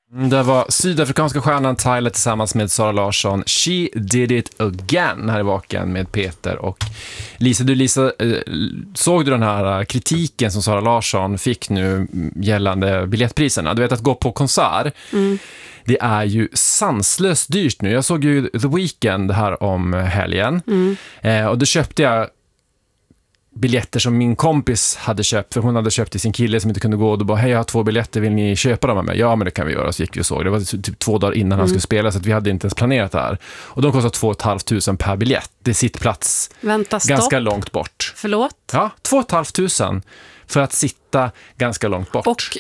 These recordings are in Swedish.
Det var sydafrikanska stjärnan Tyler tillsammans med Sara Larsson. She did it again här i Vaken med Peter och Lisa. Såg du den här kritiken som Sara Larsson fick nu gällande biljettpriserna? Du vet att gå på konsert, det är ju sanslöst dyrt nu. Jag såg ju The Weeknd här om helgen och då köpte jag biljetter som min kompis hade köpt, för hon hade köpt till sin kille som inte kunde gå, och då bara, hej, jag har 2 biljetter, vill ni köpa dem med mig? Ja, men det kan vi göra. Så gick vi och såg. Det var typ 2 dagar innan han skulle spela, så att vi hade inte ens planerat det här. Och de kostar 2 500 per biljett. Det är sittplats ganska långt bort. Förlåt? Ja, 2 500 för att sitta ganska långt bort. Och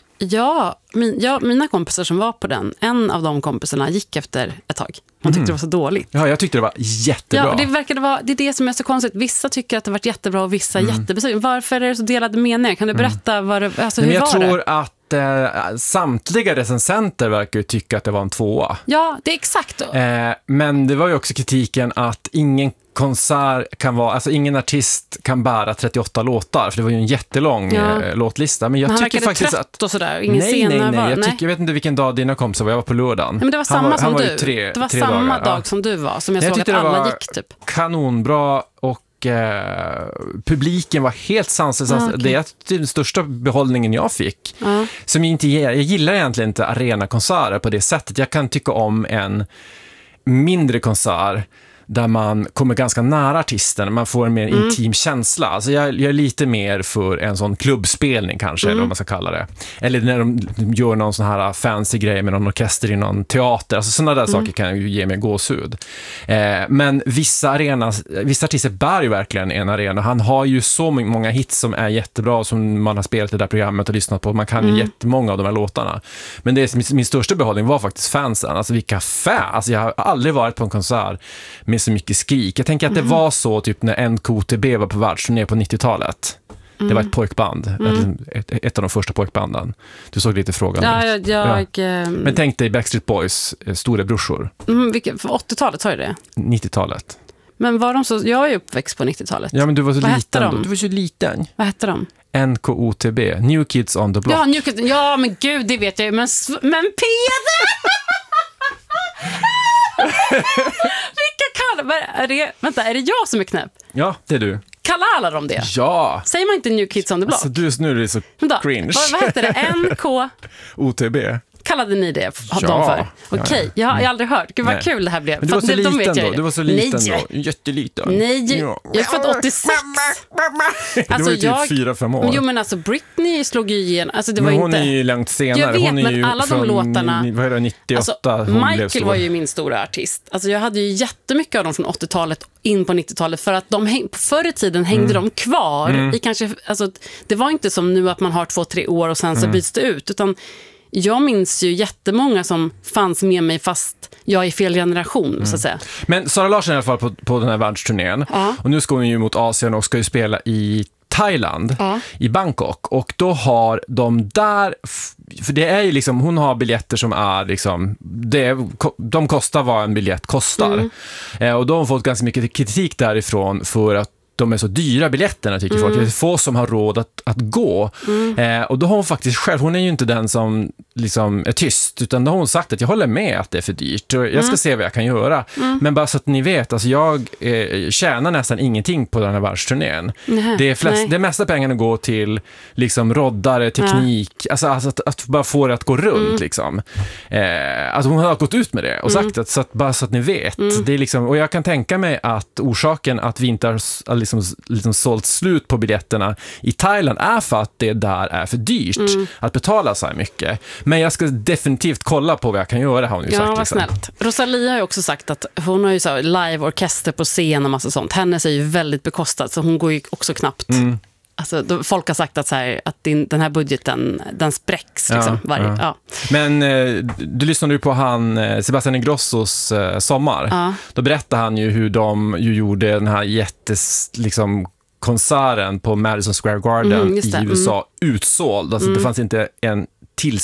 mina kompisar som var på den, en av de kompisarna gick efter ett tag. Man tyckte det var så dåligt. Ja, jag tyckte det var jättebra. Ja, det är det som är så konstigt. Vissa tycker att det varit jättebra och vissa jättebesviken. Varför är det så delade meningar? Kan du berätta hur var det? Jag tror att samtliga recensenter verkar ju tycka att det var en 2. Ja, det är exakt. Men det var ju också kritiken att ingen konsert kan vara, alltså ingen artist kan bära 38 låtar, för det var ju en jättelång låtlista, men jag tycker faktiskt att och sådär, ingen nej. Jag vet inte vilken dag dina kompisar var, jag var på lördagen. Nej, men det var samma som du. Det var samma dagar. Dag som du var, som jag såg att alla gick typ. Kanonbra och publiken var helt sanslös. Okay. Det är den största behållningen jag fick. Som jag gillar egentligen inte arenakonserter på det sättet. Jag kan tycka om en mindre konsert där man kommer ganska nära artisten, man får en mer intim känsla. Alltså jag är lite mer för en sån klubbspelning kanske, eller vad man ska kalla det. Eller när de gör någon sån här fancy grej med någon orkester i någon teater. Alltså sådana där saker kan ju ge mig gåshud. Men vissa artister bär ju verkligen en arena. Han har ju så många hits som är jättebra, som man har spelat i det där programmet och lyssnat på. Man kan ju jättemånga av de här låtarna. Men det är, min största behållning var faktiskt fansen. Alltså vilka alltså jag har aldrig varit på en konsert med så mycket skrik. Jag tänker att det var så typ när NKOTB var på världsturné på 90-talet. Det var ett pojkband. Ett av de första pojkbanden. Du såg lite frågan. Men tänk dig Backstreet Boys stora brorsor. För 80-talet sa du det? 90-talet. Men var de så... Jag är uppväxt på 90-talet. Ja, men du var så Vad liten hette de? Du var så liten. Vad hette de? NKOTB. New Kids on the Block. Ja, New Kids. Ja, men gud, det vet jag ju. Men Peder! Vilka kallar... Är det jag som är knäpp? Ja, det är du. Kallar alla dem det? Ja. Säger man inte New Kids on the Block? Alltså, nu är det så cringe. Vad heter det? OTB. Kallade ni det dem för? Okej, jag har aldrig hört. Gud vad kul det här blev. Men du var så liten då. Du var så liten då. Jätteliten. Nej, jag är född 86. Alltså, det var ju typ 4-5 år. Jo, men alltså Britney slog ju igen. Alltså, det men var hon är ju långt senare. Jag vet, hon är men ju alla de låtarna... Vad är det, 98? Alltså, Michael var ju min stora artist. Alltså, jag hade ju jättemycket av dem från 80-talet in på 90-talet, för att förr i tiden hängde de kvar i kanske... Alltså, det var inte som nu att man har 2-3 år och sen så byts det ut, utan jag minns ju jättemånga som fanns med mig fast jag är i fel generation, så att säga. Men Sara Larsson i alla fall på den här världsturnén. Och nu ska hon ju mot Asien och ska ju spela i Thailand, i Bangkok. Och då har de där, för det är ju liksom, hon har biljetter som är liksom, de kostar vad en biljett kostar. Och då har hon fått ganska mycket kritik därifrån för att de är så dyra biljetterna, tycker folk. Det är få som har råd att gå. Och då har hon faktiskt själv, hon är ju inte den som liksom är tyst, utan då har hon sagt att jag håller med att det är för dyrt. Och jag ska se vad jag kan göra. Men bara så att ni vet, alltså jag tjänar nästan ingenting på den här världsturnén. Det mesta pengarna går till liksom roddare, teknik, alltså att bara få det att gå runt liksom. Alltså hon har gått ut med det och sagt att bara så att ni vet. Det är liksom, och jag kan tänka mig att orsaken att vi inte har liksom sålt slut på biljetterna i Thailand är för att det där är för dyrt att betala så här mycket. Men jag ska definitivt kolla på vad jag kan göra, har hon ju sagt. Ja, vad snällt. Rosalia har ju också sagt att hon har ju så live-orkester på scen och massa sånt. Hennes är ju väldigt bekostad, så hon går ju också knappt. Alltså, folk har sagt att, så här, att den här budgeten, den spräcks liksom, Men du lyssnade ju på Sebastian Ingrossos Sommar. Då berättade han ju hur de gjorde den här konserten på Madison Square Garden i USA utsåld. Alltså det fanns inte en